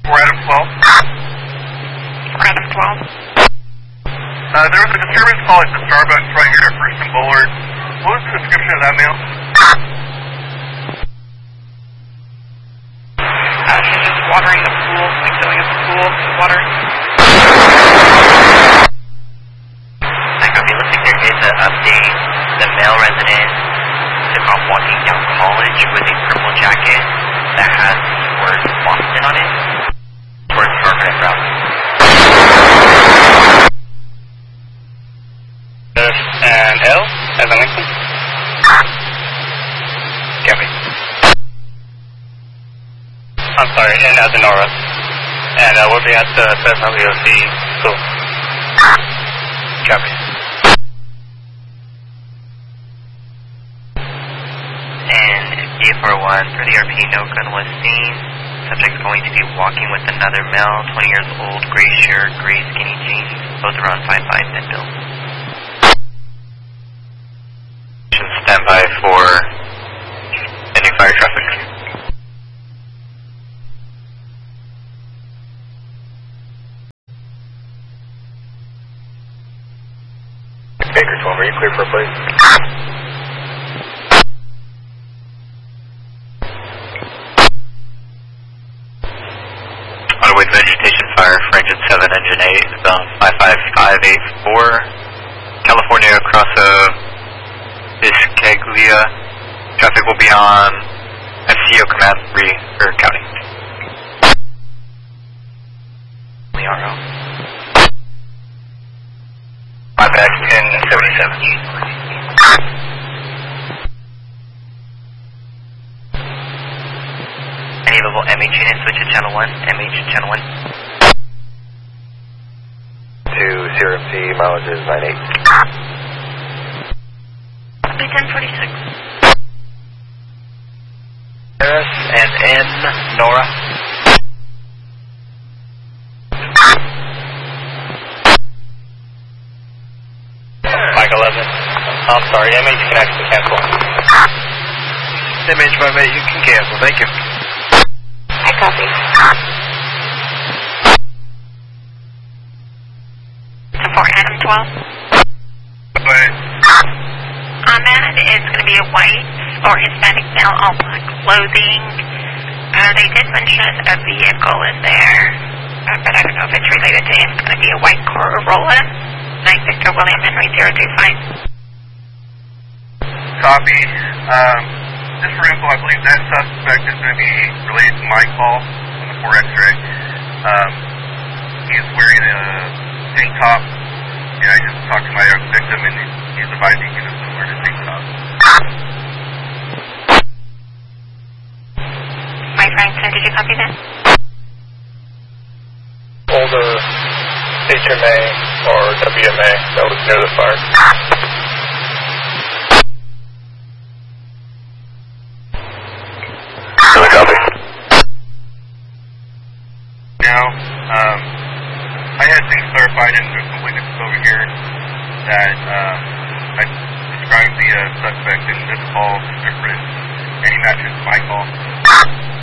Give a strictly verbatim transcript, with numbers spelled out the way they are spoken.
We're Adam twelve. We're Adam twelve. Uh, there was a disturbance call at the Starbucks right here at First and Bullard. What was the description of that mail? Uh, she's just watering the pool, like filling up the pool with water. I copy. Looks like there is an update. The male resident took off walking down College with a purple jacket that has the word Boston on it towards Harvard route. And L, as in Lincoln. Copy. I'm sorry, N as in Nora. And uh, we'll be at the Fresno E O C school. Copy. And D F R one, for the R P, no gun was seen. Subject's going to be walking with another male, twenty years old, gray shirt, gray skinny jeans, both around five five and built. Stand by for any fire traffic. Baker twelve, are you clear for a plate? On the way to vegetation fire for engine seven, engine eight, bound five five five eight four, California across a Biscaglia. Traffic will be on S C O Command three for county. We are out. five X ten seventy-seven. Any available M H unit, switch to channel one, M H channel one. To zero M C, mileage is nine eight. Be ten forty-six. Harris and N, Nora. Mike eleven. I'm sorry, M H can actually cancel. M H five eight, you can cancel, thank you. I copy. For Adam twelve. Wait. On that is going to be a white or Hispanic male, all black clothing. Uh, they did mention a vehicle in there, uh, but I don't know if it's related to him. It's going to be a white Corolla. nine Victor William Henry zero two five. Copy. Um, just for info, I believe that suspect is going to be related to my call on the four X-ray. Um, he's wearing a tank top, and I just talked to my victim, and he's advising he doesn't wear a tank top. My Franklin, did you copy that? Older H M A or W M A that was near the fire. Can I copy? Now, um, I had things clarified in the complaint over here that um, I described the uh, suspect in this call as different, and he matches my call.